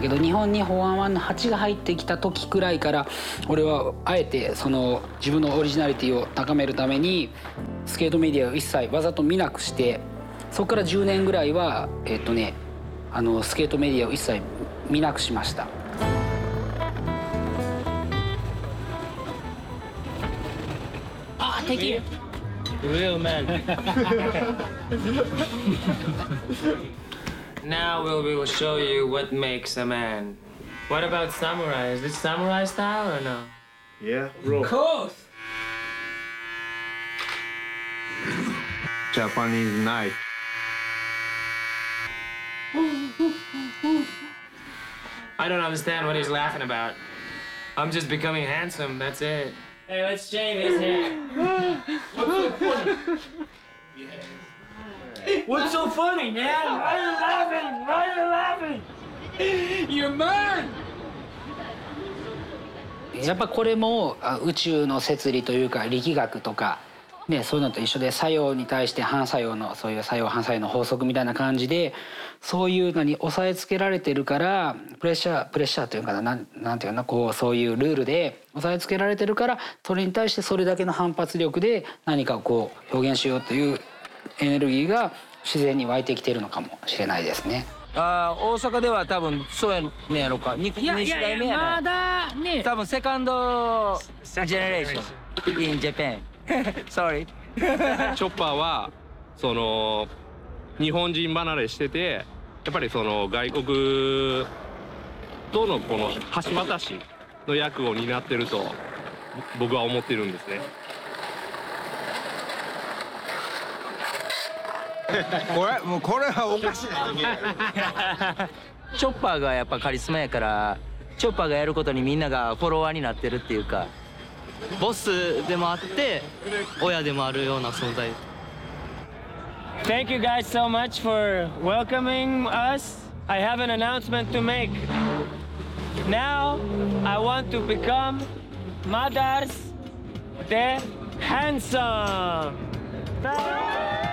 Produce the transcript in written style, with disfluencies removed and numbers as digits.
けど、日本にフォアマンの8が入ってきた時くらいから俺はあえてその自分のオリジナリティを高めるためにスケートメディアを一切わざと見なくして、そこから10年ぐらいはスケートメディアを一切見なくしました。Thank you. Real man. Now we will show you what makes a man. What about samurai? Is this samurai style or no? Yeah, bro. Of course. Japanese knife. I don't understand what he's laughing about. I'm just becoming handsome, that's it. Hey, let's shave his hair. What's so funny, man? Why are you laughing? Why are you laughing? You're mad! やっぱこれも宇宙の摂理というか力学とか、ね、そういうのと一緒で作用に対して反作用のそういう作用反作用の法則みたいな感じで、そういうのに押さえつけられてるからプレッシャーというかなんていうかな、こうそういうルールで押さえつけられてるから、それに対してそれだけの反発力で何かをこう表現しようというエネルギーが自然に湧いてきてるのかもしれないですね。 大阪では多分そうやねやろか。2代目やな。 まだね。 多分セカンドジェネレーション in Japan. Sorry. チョッパーはその日本人離れしてて、やっぱりその外国とのこの橋渡しの役を担ってると僕は思ってるんですね。 これはおかしい。 チョッパーがやっぱカリスマやから、チョッパーがやることにみんながフォロワーになってるっていうか、 ボスでもあって親でもあるような存在。 Thank you guys so much for welcoming us. I have an announcement to make. Now I want to become Madars the Handsome.